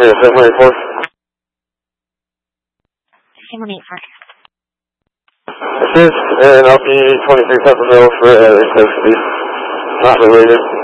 Yeah, 784. 784. Assist, and I'll be 23 Central for custody. Not related.